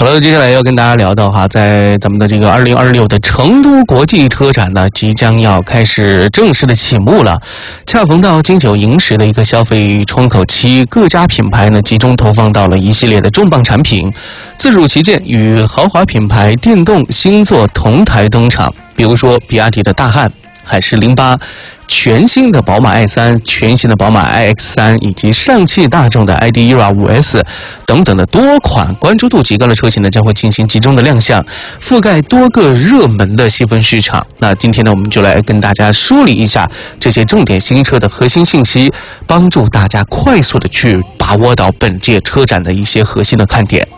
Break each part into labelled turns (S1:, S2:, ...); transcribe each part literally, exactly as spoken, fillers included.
S1: 了，接下来要跟大家聊到哈，在咱们的这个二零二六的成都国际车展呢，即将要开始正式的启幕了。恰逢到金九银十的一个消费窗口期，各家品牌呢集中投放到了一系列的重磅产品，自主旗舰与豪华品牌电动新作同台登场。比如说比亚迪的大汉、海狮零八。全新的宝马 i 三、全新的宝马 i X 三，以及上汽大众的 I D E R A 五 S 等等的多款关注度极高的车型呢，将会进行集中的亮相，覆盖多个热门的细分市场。那今天呢，我们就来跟大家梳理一下这些重点新车的核心信息，帮助大家快速的去把握到本届车展的一些核心的看点。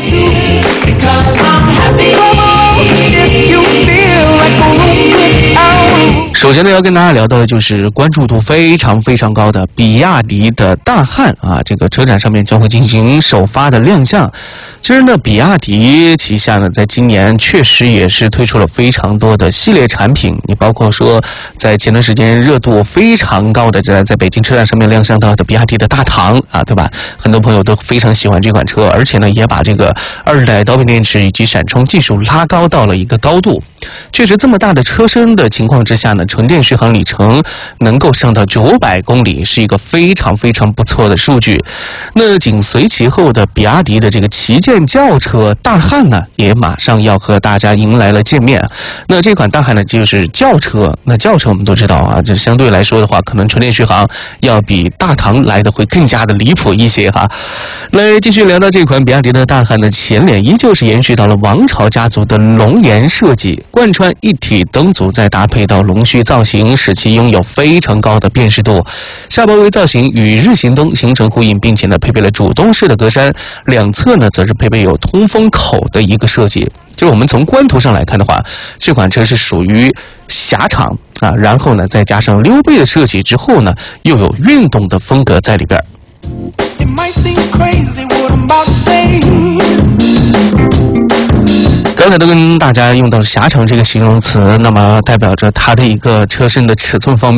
S1: 首先呢，要跟大家聊到的就是关注度非常非常高的比亚迪的大汉啊，这个车展上面将会进行首发的亮相。其实呢，比亚迪旗下呢，在今年确实也是推出了非常多的系列产品，你包括说在前段时间热度非常高的在在北京车展上面亮相到的比亚迪的大唐啊，对吧？很多朋友都非常喜欢这款车，而且呢，也把这个二代刀片电池以及闪充技术拉高到了一个高度。确实，这么大的车身的情况之下呢，纯电续航里程能够上到九百公里，是一个非常非常不错的数据。那紧随其后的比亚迪的这个旗舰轿车大汉呢，也马上要和大家迎来了见面。那这款大汉呢，就是轿车。那轿车我们都知道啊，这相对来说的话，可能纯电续航要比大唐来的会更加的离谱一些哈。来继续聊到这款比亚迪的大汉的前脸，依旧是延续到了王朝家族的龙颜设计。贯穿一体灯组，再搭配到龙须造型，使其拥有非常高的辨识度。下包围造型与日行灯形成呼应，并且呢配备了主动式的格栅，两侧呢则是配备有通风口的一个设计。就是我们从官图上来看的话，这款车是属于狭长啊，然后呢再加上溜背的设计之后呢，又有运动的风格在里边。刚才都跟大家用到了狭长这个形容词，那么代表着它的一个车身的尺寸方面